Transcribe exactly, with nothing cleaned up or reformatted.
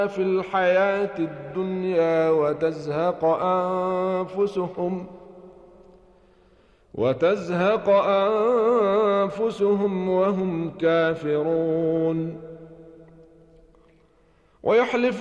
في الحياة الدنيا وتزهق أنفسهم وتزهق أنفسهم وهم كافرون ويحلفون